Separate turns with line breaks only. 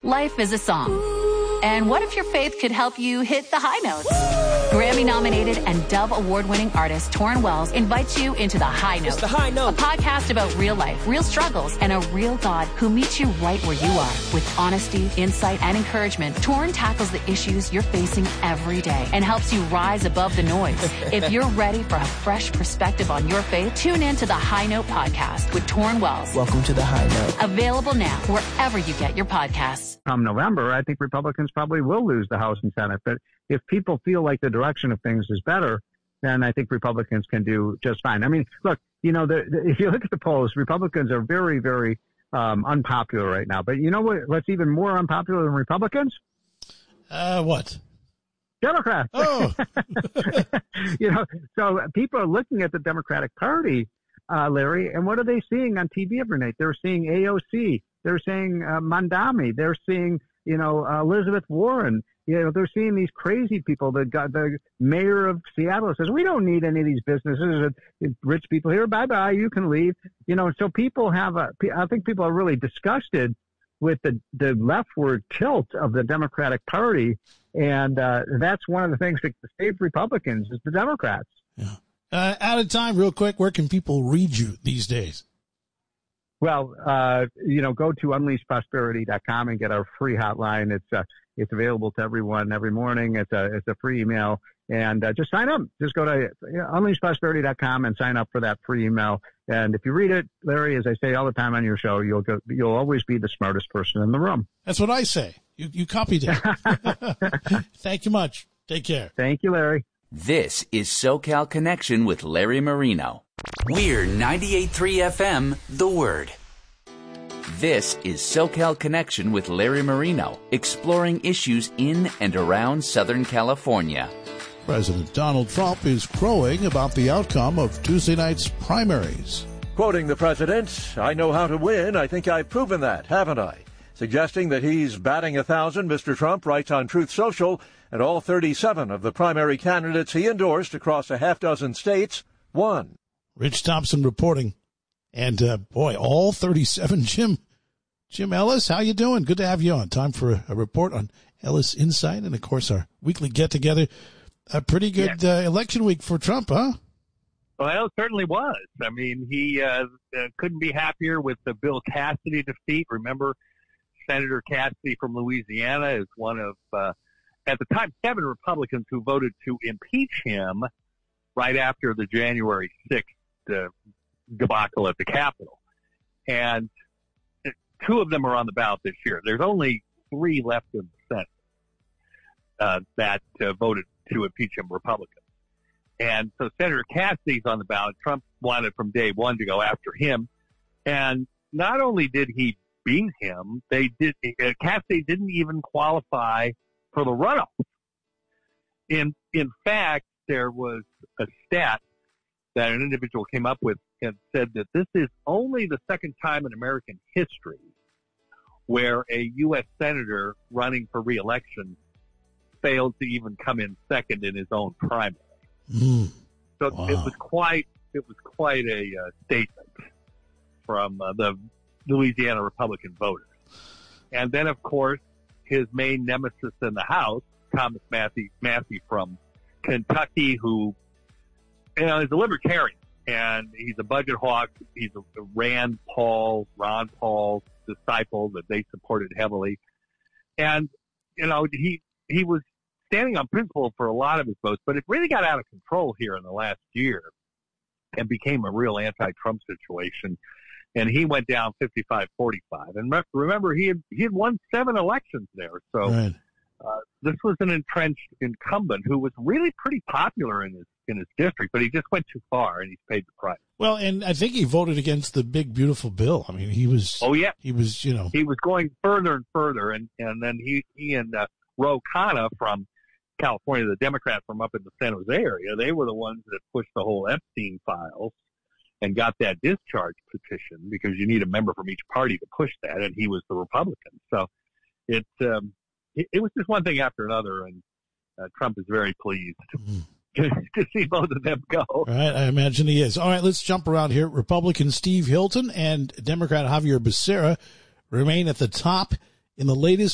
Life is a song. And what if your faith could help you hit the high notes? Grammy-nominated and Dove Award-winning artist Torrin Wells invites you into The High Note.
It's The High Note.
A podcast about real life, real struggles, and a real God who meets you right where you are. With honesty, insight, and encouragement, Torrin tackles the issues you're facing every day and helps you rise above the noise. If you're ready for a fresh perspective on your faith, tune in to The High Note podcast with Torrin Wells.
Welcome to The High Note.
Available now wherever you get your podcasts.
Come November, I think Republicans probably will lose the House and Senate. But if people feel like the direction of things is better, then I think Republicans can do just fine. I mean, look, if you look at the polls, Republicans are very, very unpopular right now. But you know what's even more unpopular than Republicans?
What?
Democrats.
Oh.
So people are looking at the Democratic Party, Larry, and what are they seeing on TV every night? They're seeing AOC. They're seeing Mandami. They're seeing, Elizabeth Warren. They're seeing these crazy people. The mayor of Seattle says, we don't need any of these businesses. Rich people here. Bye-bye. You can leave. So people I think people are really disgusted with the leftward tilt of the Democratic Party. And that's one of the things that saved Republicans is the Democrats.
Yeah. Out of time, real quick, where can people read you these days?
Well, go to unleashprosperity.com and get our free hotline. It's available to everyone every morning. It's a free email, and just sign up. Just go to unleashprosperity.com and sign up for that free email. And if you read it, Larry, as I say all the time on your show, you'll always be the smartest person in the room.
That's what I say. You copied it. Thank you much. Take care.
Thank you, Larry.
This is SoCal Connection with Larry Marino. We're 98.3 FM, The Word. This is SoCal Connection with Larry Marino, exploring issues in and around Southern California.
President Donald Trump is crowing about the outcome of Tuesday night's primaries.
Quoting the president, I know how to win. I think I've proven that, haven't I? Suggesting that he's batting 1,000, Mr. Trump writes on Truth Social, and all 37 of the primary candidates he endorsed across a half dozen states won.
Rich Thompson reporting. And, all 37. Jim Ellis, how you doing? Good to have you on. Time for a report on Ellis Insight and, of course, our weekly get-together. A pretty good election week for Trump, huh?
Well, it certainly was. I mean, he couldn't be happier with the Bill Cassidy defeat. Remember, Senator Cassidy from Louisiana is one of, at the time, 7 Republicans who voted to impeach him right after the January 6th debacle at the Capitol. And 2 of them are on the ballot this year. There's only 3 left in the Senate that voted to impeach him, Republicans. And so Senator Cassidy's on the ballot. Trump wanted from day one to go after him. And not only did he beat him, Cassidy didn't even qualify for the runoff. In fact, there was a stat that an individual came up with and said that this is only the second time in American history where a U.S. senator running for re-election failed to even come in second in his own primary. So wow. It was quite a statement from the Louisiana Republican voters. And then, of course, his main nemesis in the House, Thomas Massey from Kentucky, who is a libertarian, and he's a budget hawk. He's a Ron Paul disciple that they supported heavily. And, he was standing on principle for a lot of his votes, but it really got out of control here in the last year and became a real anti-Trump situation. And he went down 55-45. And remember, he had won 7 elections there. So
right.
This was an entrenched incumbent who was really pretty popular in his district, but he just went too far and he's paid the price.
Well, and I think he voted against the big, beautiful bill. I mean, he was.
Oh yeah,
he was.
He was going further and further, and then he and Ro Khanna from California, the Democrat from up in the San Jose area, they were the ones that pushed the whole Epstein files and got that discharge petition, because you need a member from each party to push that, and he was the Republican. So it was just one thing after another, and Trump is very pleased to see both of them go.
All right, I imagine he is. All right, let's jump around here. Republican Steve Hilton and Democrat Javier Becerra remain at the top in the latest